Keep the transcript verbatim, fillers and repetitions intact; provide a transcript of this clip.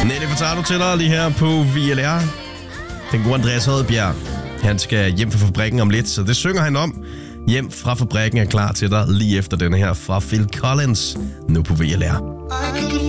Nelly Furtado til dig lige her på V L R. Den gode Andreas Hodbjerg, han skal hjem fra fabrikken om lidt, så det synger han om. Hjem fra fabrikken er klar til dig lige efter denne her fra Phil Collins, nu på V L R.